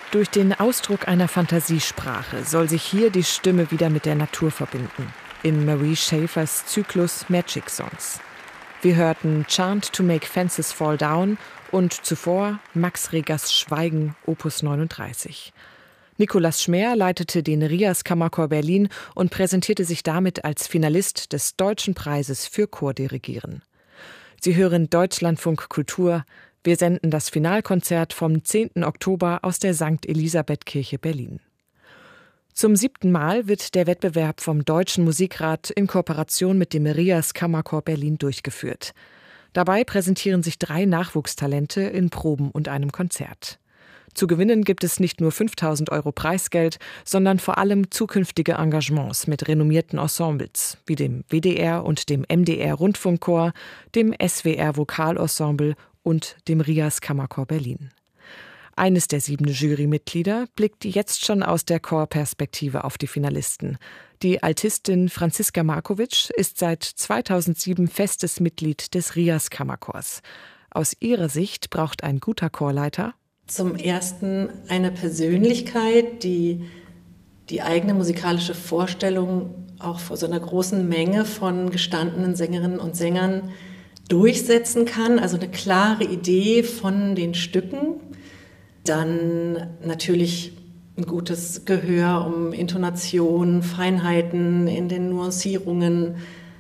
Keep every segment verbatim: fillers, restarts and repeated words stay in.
Durch den Ausdruck einer Fantasiesprache soll sich hier die Stimme wieder mit der Natur verbinden. In Marie Schaefers Zyklus Magic Songs. Wir hörten Chant to Make Fences Fall Down und zuvor Max Regers Schweigen, Opus neununddreißig. Nikolaus Schmeer leitete den Rias Kammerchor Berlin und präsentierte sich damit als Finalist des Deutschen Preises für Chordirigieren. Sie hören Deutschlandfunk Kultur. Wir senden das Finalkonzert vom zehnten Oktober aus der Sankt Elisabeth-Kirche Berlin. Zum siebten Mal wird der Wettbewerb vom Deutschen Musikrat in Kooperation mit dem Rias Kammerchor Berlin durchgeführt. Dabei präsentieren sich drei Nachwuchstalente in Proben und einem Konzert. Zu gewinnen gibt es nicht nur fünftausend Euro Preisgeld, sondern vor allem zukünftige Engagements mit renommierten Ensembles, wie dem W D R und dem M D R Rundfunkchor, dem S W R Vokalensemble und dem Rias Kammerchor Berlin. Eines der sieben Jurymitglieder blickt jetzt schon aus der Chorperspektive auf die Finalisten. Die Altistin Franziska Markovic ist seit zweitausendsieben festes Mitglied des Rias Kammerchors. Aus ihrer Sicht braucht ein guter Chorleiter zum Ersten eine Persönlichkeit, die die eigene musikalische Vorstellung auch vor so einer großen Menge von gestandenen Sängerinnen und Sängern durchsetzen kann, also eine klare Idee von den Stücken. Dann natürlich ein gutes Gehör, um Intonation, Feinheiten in den Nuancierungen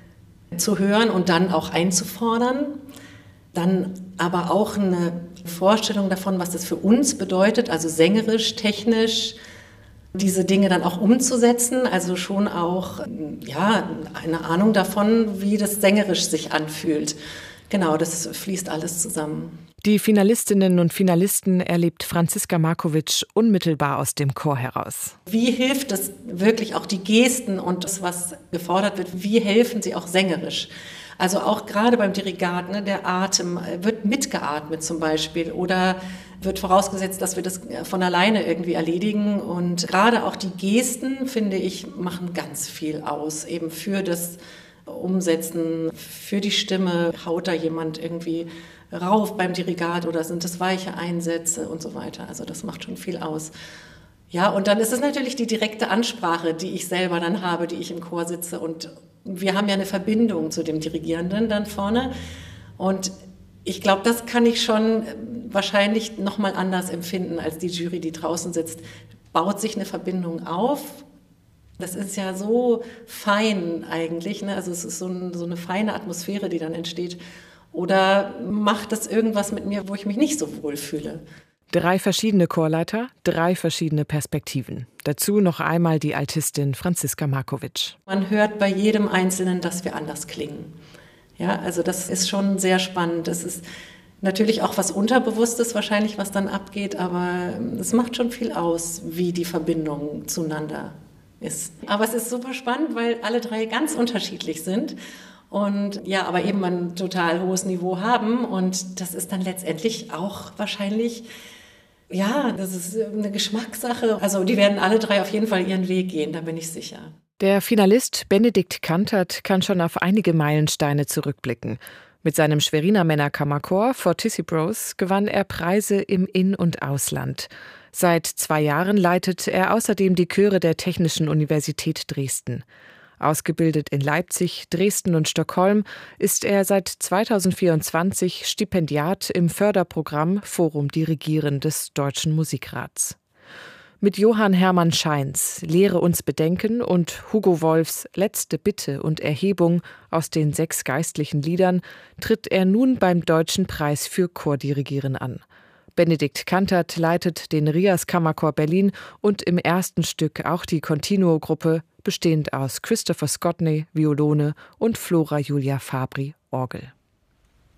zu hören und dann auch einzufordern. Dann aber auch eine Vorstellung davon, was das für uns bedeutet, also sängerisch, technisch, diese Dinge dann auch umzusetzen, also schon auch ja, eine Ahnung davon, wie das sängerisch sich anfühlt. Genau, das fließt alles zusammen. Die Finalistinnen und Finalisten erlebt Franziska Markovic unmittelbar aus dem Chor heraus. Wie hilft es wirklich auch die Gesten und das, was gefordert wird, wie helfen sie auch sängerisch? Also auch gerade beim Dirigat, ne, der Atem, wird mitgeatmet zum Beispiel oder wird vorausgesetzt, dass wir das von alleine irgendwie erledigen. Und gerade auch die Gesten, finde ich, machen ganz viel aus, eben für das Umsetzen, für die Stimme. Haut da jemand irgendwie rauf beim Dirigat oder sind das weiche Einsätze und so weiter. Also das macht schon viel aus. Ja, und dann ist es natürlich die direkte Ansprache, die ich selber dann habe, die ich im Chor sitze. Und wir haben ja eine Verbindung zu dem Dirigierenden dann vorne. Und ich glaube, das kann ich schon wahrscheinlich noch mal anders empfinden als die Jury, die draußen sitzt. Baut sich eine Verbindung auf. Das ist ja so fein eigentlich, ne? Also es ist so, ein, so eine feine Atmosphäre, die dann entsteht. Oder macht das irgendwas mit mir, wo ich mich nicht so wohl fühle? Drei verschiedene Chorleiter, drei verschiedene Perspektiven. Dazu noch einmal die Altistin Franziska Markovic. Man hört bei jedem Einzelnen, dass wir anders klingen. Ja, also das ist schon sehr spannend. Das ist natürlich auch was Unterbewusstes wahrscheinlich, was dann abgeht, aber es macht schon viel aus, wie die Verbindung zueinander ist. Aber es ist super spannend, weil alle drei ganz unterschiedlich sind. Und ja, aber eben ein total hohes Niveau haben. Und das ist dann letztendlich auch wahrscheinlich, ja, das ist eine Geschmackssache. Also die werden alle drei auf jeden Fall ihren Weg gehen, da bin ich sicher. Der Finalist Benedikt Kantert kann schon auf einige Meilensteine zurückblicken. Mit seinem Schweriner Männerkammerchor Fortissi Bros gewann er Preise im In- und Ausland. Seit zwei Jahren leitet er außerdem die Chöre der Technischen Universität Dresden. Ausgebildet in Leipzig, Dresden und Stockholm, ist er seit zweitausendvierundzwanzig Stipendiat im Förderprogramm Forum Dirigieren des Deutschen Musikrats. Mit Johann Hermann Scheins Lehre uns bedenken und Hugo Wolfs Letzte Bitte und Erhebung aus den sechs geistlichen Liedern tritt er nun beim Deutschen Preis für Chordirigieren an. Benedikt Kantert leitet den Rias Kammerchor Berlin und im ersten Stück auch die Continuo-Gruppe, bestehend aus Christopher Scotney, Violone und Flora Julia Fabri, Orgel.